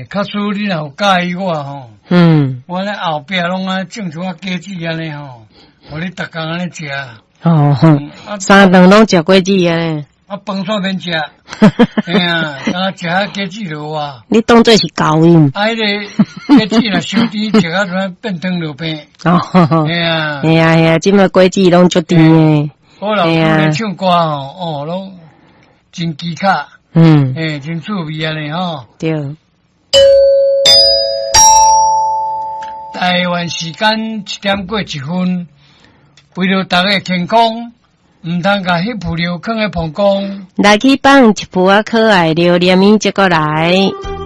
假使你若有介意我吼，我咧后壁拢啊种出啊果子安尼吼，互你逐工安尼食。 哦，三顿拢食果子啊。 啊，饭煞免食，哎呀，刚食下果子落啊。 你当做是教因。 啊，迄个果子若伤甜，食啊怎变汤落病。 哦， 哎呀， 哎呀哎呀，即摆果子拢足甜诶。 我老师咧唱歌吼，哦，拢真奇卡。真趣味安尼吼。 对。 台湾时间7点过1分，为了大家健康。唔通甲迄副料放喺膀胱， 来去放一副可爱料，连面接过来。